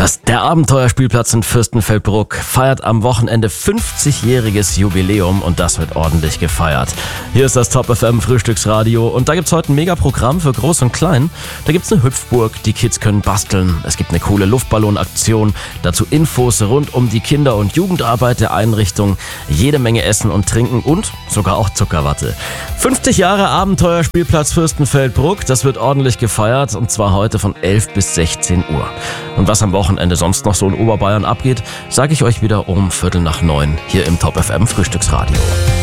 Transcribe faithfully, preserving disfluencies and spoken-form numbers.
Das, der Abenteuerspielplatz in Fürstenfeldbruck feiert am Wochenende fünfzigjähriges Jubiläum und das wird ordentlich gefeiert. Hier ist das Top F M Frühstücksradio und da gibt's heute ein Megaprogramm für Groß und Klein. Da gibt's eine Hüpfburg, die Kids können basteln. Es gibt eine coole Luftballonaktion, dazu Infos rund um die Kinder- und Jugendarbeit der Einrichtung, jede Menge Essen und Trinken und sogar auch Zuckerwatte. fünfzig Jahre Abenteuerspielplatz Fürstenfeldbruck, das wird ordentlich gefeiert und zwar heute von elf bis sechzehn Uhr. Und was am Wochenende sonst noch so in Oberbayern abgeht, sage ich euch wieder um Viertel nach neun hier im Top F M Frühstücksradio.